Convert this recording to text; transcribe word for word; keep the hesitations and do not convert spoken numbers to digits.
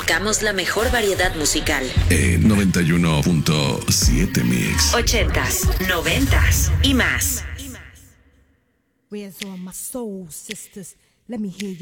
tocamos la mejor variedad musical. En noventa y uno punto siete Mix. Ochentas, noventas y más. Where's all my soul sisters? Let me hear